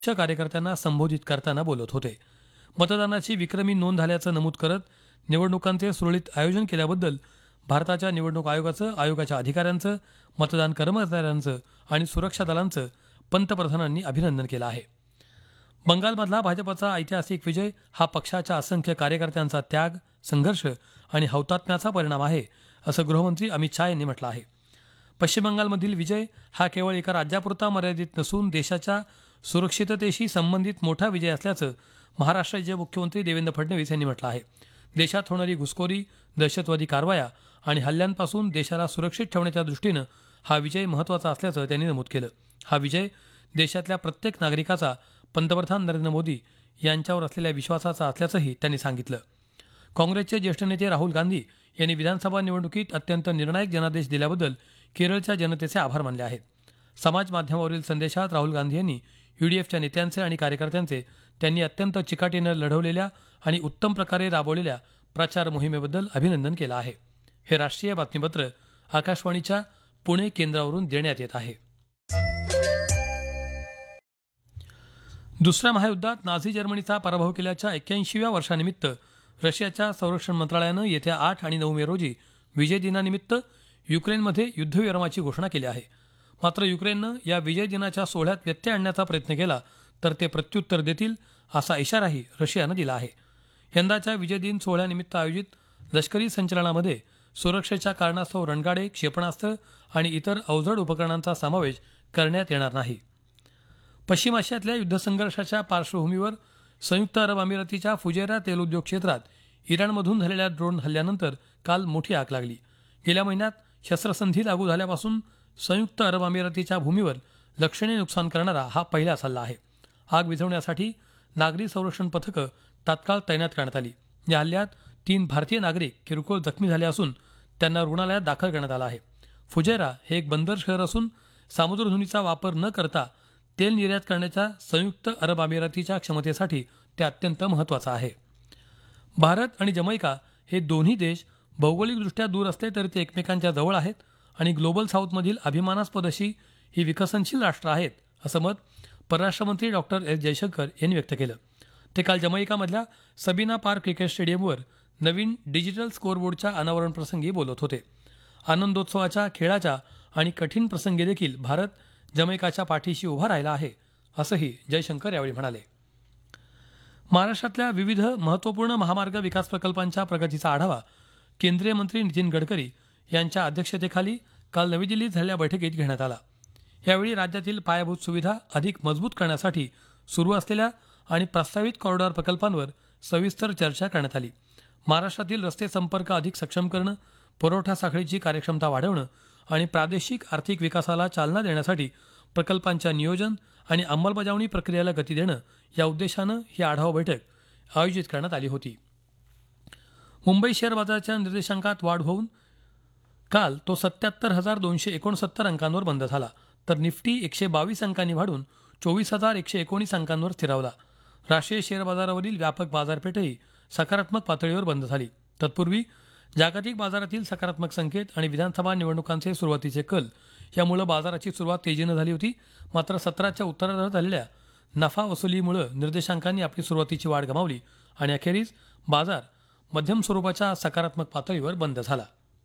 कार्यकर्त्यांना संबोधित करताना बोलत होते. मतदानाची विक्रमी नोंद झाल्याचं नमूद करत निवडणुकांचे सुरळीत आयोजन केल्याबद्दल भारताच्या निवडणूक आयोगाचं, आयोगाच्या अधिकाऱ्यांचं, मतदान कर्मचाऱ्यांचं आणि सुरक्षा दलांचं पंतप्रधानांनी अभिनंदन केलं आहे. बंगालमधला भाजपचा ऐतिहासिक विजय हा पक्षाच्या असंख्य कार्यकर्त्यांचा त्याग, संघर्ष आणि हौतात्म्याचा परिणाम आहे, असं गृहमंत्री अमित शाह यांनी म्हटलं आहे. पश्चिम बंगालमधील विजय हा केवळ एका राज्यापुरता मर्यादित नसून देशाच्या सुरक्षिततेशी संबंधित मोठा विजय असल्याचं महाराष्ट्राचे मुख्यमंत्री देवेंद्र फडणवीस यांनी म्हटलं आहे. देशात होणारी घुसखोरी, दहशतवादी कारवाया आणि हल्ल्यांपासून देशाला सुरक्षित ठेवण्याच्या दृष्टीनं हा विजय महत्त्वाचा असल्याचं त्यांनी नमूद केलं. हा विजय देशातल्या प्रत्येक नागरिकाचा पंतप्रधान नरेंद्र मोदी यांच्यावर असलेल्या विश्वासाचा असल्याचंही त्यांनी सांगितलं. काँग्रेसचे ज्येष्ठ नेते राहुल गांधी यांनी विधानसभा निवडणुकीत अत्यंत निर्णायक जनादेश दिल्याबद्दल केरळच्या जनतेचे आभार मानले आहेत. समाज माध्यमावरील संदेशात राहुल गांधी यांनी युडीएफच्या नेत्यांचे आणि कार्यकर्त्यांचे त्यांनी अत्यंत चिकाटीनं लढवलेल्या आणि उत्तम प्रकारे राबवलेल्या प्रचार मोहिमेबद्दल अभिनंदन केलं आहे. हे राष्ट्रीय बातमीपत्र आकाशवाणीच्या पुणे केंद्रावरून देण्यात येत आहे. दुसऱ्या महायुद्धात नाझी जर्मनीचा पराभव केल्याच्या 81व्या वर्षानिमित्त रशियाच्या संरक्षण मंत्रालयानं येत्या 8 आणि 9 मे रोजी विजय दिनानिमित्त युक्रेनमध्ये युद्धविरामाची घोषणा केली आहे. मात्र युक्रेननं या विजय दिनाच्या सोहळ्यात व्यत्यय आणण्याचा प्रयत्न केला तर ते प्रत्युत्तर देतील असा इशाराही रशियानं दिला आहे. यंदाच्या विजय दिन सोहळ्यानिमित्त आयोजित लष्करी संचलनामध्ये सुरक्षेच्या कारणास्तव रणगाडे, क्षेपणास्त्र आणि इतर अवजड उपकरणांचा समावेश करण्यात येणार नाही. पश्चिम आशियातल्या युद्धसंघर्षाच्या पार्श्वभूमीवर संयुक्त अरब अमिरातीच्या फुजेरा तेल उद्योग क्षेत्रात इराणमधून झालेल्या ड्रोन हल्ल्यानंतर काल मोठी आग लागली. गेल्या महिन्यात शस्त्रसंधी लागू झाल्यापासून संयुक्त अरब अमिरातीच्या भूमीवर लक्षणीय नुकसान करणारा हा पहिलाच हल्ला आहे. आग विझवण्यासाठी नागरी संरक्षण पथकं तात्काळ तैनात करण्यात आली. या हल्ल्यात 3 भारतीय नागरिक किरकोळ जखमी झाले असून त्यांना रुग्णालयात दाखल करण्यात आलं आहे. फुजेरा हे एक बंदर शहर असून सामुद्रधुनीचा वापर न करता तेल निर्यात करण्याच्या संयुक्त अरब अमिरातीच्या क्षमतेसाठी ते अत्यंत महत्त्वाचं आहे. भारत आणि जमैका हे दोन्ही देश भौगोलिकदृष्ट्या दूर असले तरी ते एकमेकांच्या जवळ आहेत आणि ग्लोबल साऊथमधील अभिमानास्पद अशी ही विकसनशील राष्ट्र आहेत, असं मत परराष्ट्रमंत्री डॉक्टर एस जयशंकर यांनी व्यक्त केलं. ते काल जमैकामधल्या सबीना पार्क क्रिकेट स्टेडियमवर नवीन डिजिटल स्कोअरबोर्डच्या अनावरण प्रसंगी बोलत होते. आनंदोत्सवाच्या, खेळाच्या आणि कठीण प्रसंगी देखील भारत जमैकाच्या पाठीशी उभा राहिला आहे, असंही जयशंकर यावेळी म्हणाले. महाराष्ट्रातल्या विविध महत्त्वपूर्ण महामार्ग विकास प्रकल्पांच्या प्रगतीचा आढावा केंद्रीय मंत्री नितीन गडकरी यांच्या अध्यक्षतेखाली काल नवी दिल्लीत झालेल्या बैठकीत घेण्यात आला. यावेळी राज्यातील पायाभूत सुविधा अधिक मजबूत करण्यासाठी सुरू असलेल्या आणि प्रस्तावित कॉरिडॉर प्रकल्पांवर सविस्तर चर्चा करण्यात आली. महाराष्ट्रातील रस्ते संपर्क अधिक सक्षम करणं, पुरवठा साखळीची कार्यक्षमता वाढवणं आणि प्रादेशिक आर्थिक विकासाला चालना देण्यासाठी प्रकल्पांच्या नियोजन आणि अंमलबजावणी प्रक्रियेला गती देणं या उद्देशानं ही आढावा बैठक आयोजित करण्यात आली होती. मुंबई शेअर बाजाराच्या निर्देशांकात वाढ होऊन काल तो 77,269 अंकांवर बंद झाला, तर निफ्टी 122 अंकांनी वाढून 24,119 अंकांवर स्थिरावला. राष्ट्रीय शेअर बाजारावरील व्यापक बाजारपेठही सकारात्मक पातळीवर बंद झाली. तत्पूर्वी जागतिक बाजारातील सकारात्मक संकेत आणि विधानसभा निवडणुकांचे सुरुवातीचे कल यामुळे बाजाराची सुरुवात तेजीनं झाली होती. मात्र सत्राच्या उत्तरार्धात झालेल्या नफा वसुलीमुळे निर्देशांकांनी आपली सुरुवातीची वाढ गमावली आणि अखेरीस बाजार मध्यम स्वरूपाच्या सकारात्मक पातळीवर बंद झाला.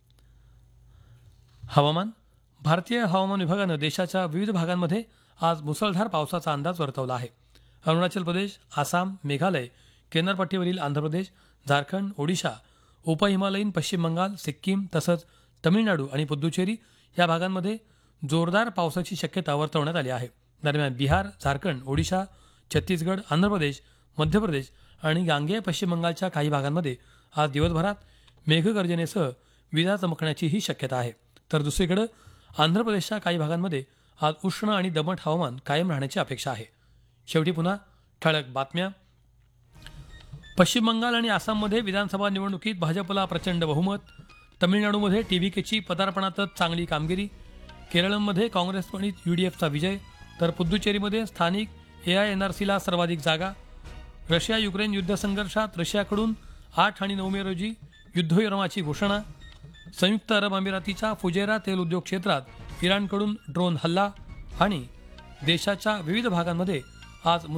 हवामान. भारतीय हवामान विभागानं देशाच्या विविध भागांमध्ये आज मुसळधार पावसाचा अंदाज वर्तवला आहे. अरुणाचल प्रदेश, आसाम, मेघालय, किनारपट्टीवरील आंध्र प्रदेश, झारखंड, ओडिशा, उपहिमालयीन पश्चिम बंगाल, सिक्कीम तसंच तमिळनाडू आणि पुद्दुचेरी या भागांमध्ये जोरदार पावसाची शक्यता वर्तवण्यात आली आहे. दरम्यान बिहार, झारखंड, ओडिशा, छत्तीसगड, आंध्र प्रदेश, मध्य प्रदेश आणि गांगेय पश्चिम बंगालच्या काही भागांमध्ये आज दिवसभरात मेघगर्जनेसह विजा चमकण्याचीही शक्यता आहे. तर दुसरीकडे आंध्र प्रदेशच्या काही भागांमध्ये आज उष्ण आणि दमट हवामान कायम राहण्याची अपेक्षा आहे. शेवटी पुन्हा ठळक बातम्या. पश्चिम बंगाल आणि आसाममध्ये विधानसभा निवडणुकीत भाजपला प्रचंड बहुमत. तमिळनाडूमध्ये टीव्हीकेची पदार्पणातच चांगली कामगिरी. केरळमध्ये काँग्रेस आणि युडीएफचा विजय. तर पुद्दुचेरीमध्ये स्थानिक AINRCला सर्वाधिक जागा. रशिया युक्रेन युद्धसंघर्षात रशियाकडून 8 आणि 9 मे रोजी युद्धविरामाची घोषणा. संयुक्त अरब अमिरातीच्या फुजेरा तेल उद्योग क्षेत्रात इराणकडून ड्रोन हल्ला आणि देशाच्या विविध भागांमध्ये आज